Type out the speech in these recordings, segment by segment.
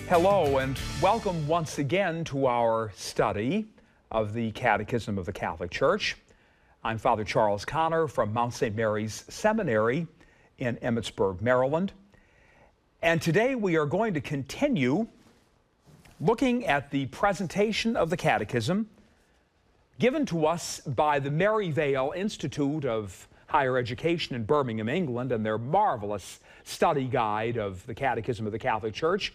Hello and welcome once again to our study of the Catechism of the Catholic Church. I'm Father Charles Connor from Mount St. Mary's Seminary in Emmitsburg, Maryland. And today we are going to continue looking at the presentation of the Catechism given to us by the Maryvale Institute of Higher Education in Birmingham, England, and their marvelous study guide of the Catechism of the Catholic Church.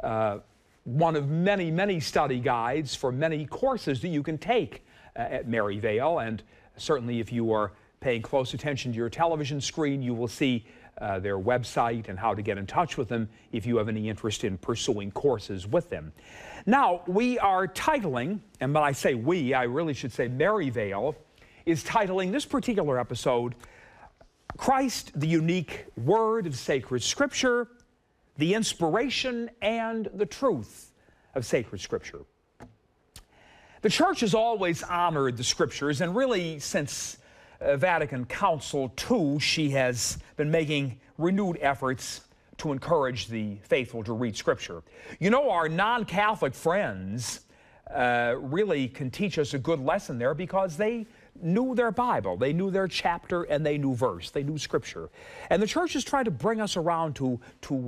One of many, many study guides for many courses that you can take at Maryvale. And certainly if you are paying close attention to your television screen, you will see their website and how to get in touch with them if you have any interest in pursuing courses with them. Now, we are titling, and when I say we, I really should say Maryvale, is titling this particular episode, Christ, the Unique Word of Sacred Scripture, the Inspiration and the Truth of Sacred Scripture. The Church has always honored the Scriptures, and really since Vatican Council II, she has been making renewed efforts to encourage the faithful to read Scripture. You know, our non-Catholic friends really can teach us a good lesson there because they knew their Bible, they knew their chapter, and they knew verse, they knew Scripture. And the Church is trying to bring us around to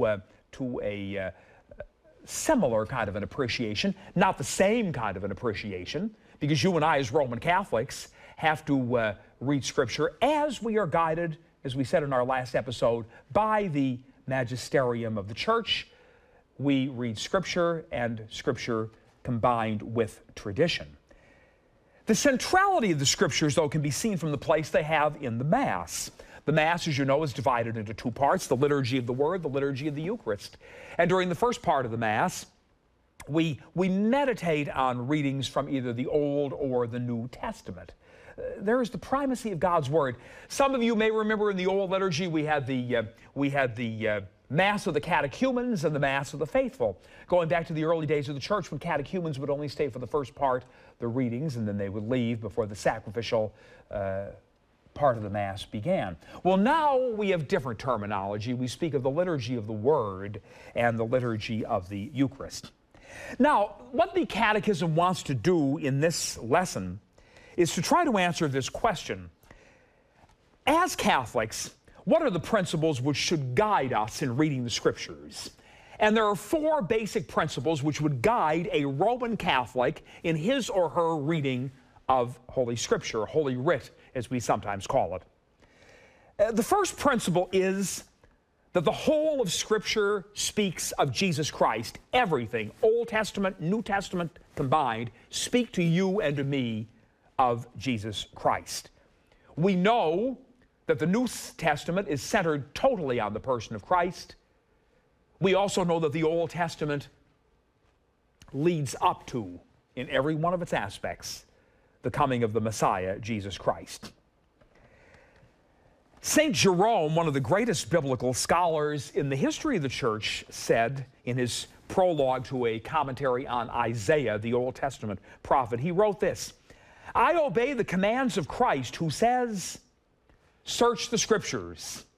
a similar kind of an appreciation, not the same kind of an appreciation, because you and I as Roman Catholics have to read Scripture as we are guided, as we said in our last episode, by the magisterium of the Church. We read Scripture and Scripture combined with tradition. The centrality of the Scriptures, though, can be seen from the place they have in the Mass. The Mass, as you know, is divided into two parts, the liturgy of the Word, the liturgy of the Eucharist. And during the first part of the Mass, we meditate on readings from either the Old or the New Testament. There is the primacy of God's Word. Some of you may remember in the Old Liturgy we had the Mass of the Catechumens and the Mass of the Faithful, going back to the early days of the Church when catechumens would only stay for the first part, the readings, and then they would leave before the sacrificial part of the Mass began. Well, now we have different terminology. We speak of the liturgy of the Word and the liturgy of the Eucharist. Now, what the Catechism wants to do in this lesson is to try to answer this question. As Catholics, what are the principles which should guide us in reading the Scriptures? And there are four basic principles which would guide a Roman Catholic in his or her reading of Holy Scripture, Holy Writ, as we sometimes call it. The first principle is that the whole of Scripture speaks of Jesus Christ. Everything, Old Testament, New Testament combined, speak to you and to me of Jesus Christ. We know that the New Testament is centered totally on the person of Christ. We also know that the Old Testament leads up to, in every one of its aspects, the coming of the Messiah, Jesus Christ. St. Jerome, one of the greatest biblical scholars in the history of the Church, said in his prologue to a commentary on Isaiah, the Old Testament prophet, he wrote this: I obey the commands of Christ, who says, search the Scriptures,